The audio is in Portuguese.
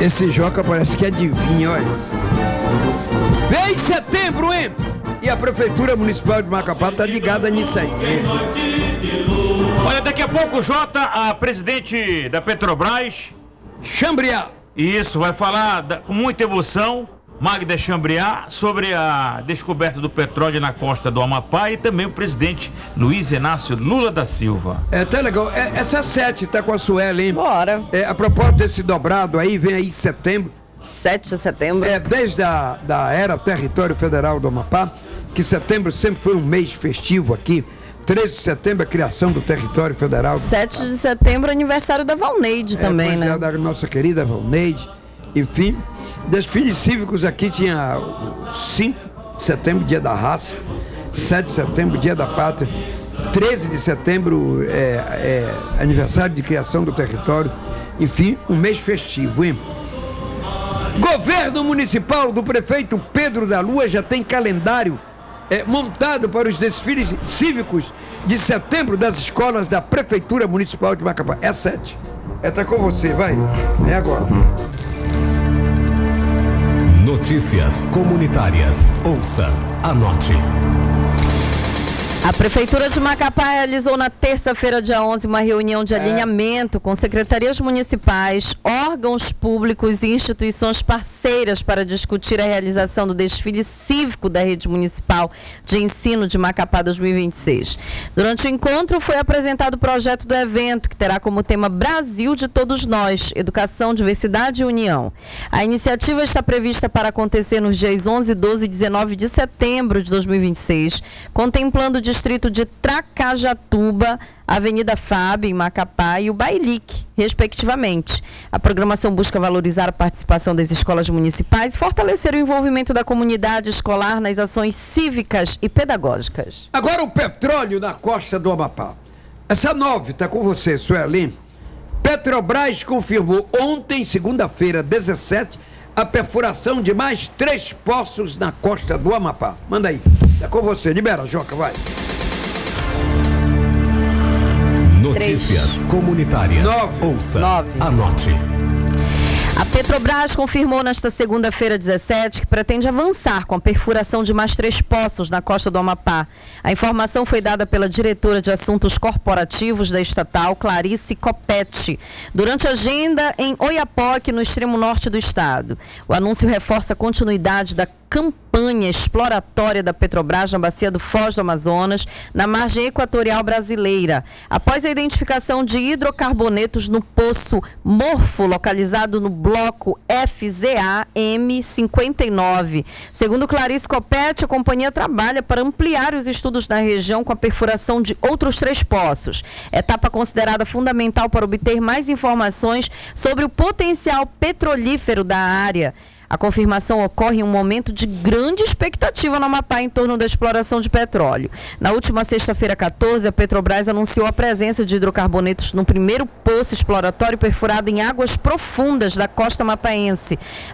Esse Joca parece que adivinha, olha. Vem setembro, hein? E a Prefeitura Municipal de Macapá tá ligada nisso aí. Olha, daqui a pouco, Jota, a presidente da Petrobras, Chambriá. Isso, vai falar com muita emoção, Magda Chambriá, sobre a descoberta do petróleo na costa do Amapá, e também o presidente Luiz Inácio Lula da Silva. Tá legal. Essa 7 tá com a Sueli, hein? Bora. A propósito desse dobrado aí, vem aí setembro. 7 de setembro. Desde da era Território Federal do Amapá, que setembro sempre foi um mês festivo aqui. 13 de setembro, a criação do Território Federal. 7 de setembro, aniversário da Valneide também, né? Da nossa querida Valneide. Enfim, desfiles cívicos aqui tinha 5 de setembro, dia da raça. 7 de setembro, dia da pátria. 13 de setembro, aniversário de criação do território. Enfim, um mês festivo, hein? Governo Municipal do prefeito Pedro da Lua já tem calendário montado para os desfiles cívicos de setembro das escolas da Prefeitura Municipal de Macapá. 7. Tá com você, vai. É agora. Notícias comunitárias. Ouça, anote. A Prefeitura de Macapá realizou na terça-feira, dia 11, uma reunião de alinhamento com secretarias municipais, órgãos públicos e instituições parceiras para discutir a realização do desfile cívico da Rede Municipal de Ensino de Macapá 2026. Durante o encontro, foi apresentado o projeto do evento, que terá como tema Brasil de Todos Nós, Educação, Diversidade e União. A iniciativa está prevista para acontecer nos dias 11, 12 e 19 de setembro de 2026, contemplando o distrito de Tracajatuba, Avenida Fábio, em Macapá, e o Bailique, respectivamente. A programação busca valorizar a participação das escolas municipais e fortalecer o envolvimento da comunidade escolar nas ações cívicas e pedagógicas. Agora o petróleo na costa do Amapá. Essa 9 está com você, Sueli. Petrobras confirmou ontem, segunda-feira, 17, a perfuração de mais 3 poços na costa do Amapá. Manda aí. Tá com você. Libera, Joca, vai. Notícias comunitárias. 9. Ouça, 9. anote. A Petrobras confirmou nesta segunda-feira, 17, que pretende avançar com a perfuração de mais 3 poços na costa do Amapá. A informação foi dada pela diretora de Assuntos Corporativos da estatal, Clarice Copete, durante a agenda em Oiapoque, no extremo norte do estado. O anúncio reforça a continuidade da campanha exploratória da Petrobras na bacia do Foz do Amazonas, na margem equatorial brasileira, após a identificação de hidrocarbonetos no poço Morfo, localizado no bloco FZA M59. Segundo Clarice Copete, a companhia trabalha para ampliar os estudos na região com a perfuração de outros 3 poços, etapa considerada fundamental para obter mais informações sobre o potencial petrolífero da área. A confirmação ocorre em um momento de grande expectativa no Amapá em torno da exploração de petróleo. Na última sexta-feira, 14, a Petrobras anunciou a presença de hidrocarbonetos no primeiro poço exploratório perfurado em águas profundas da costa mapaense.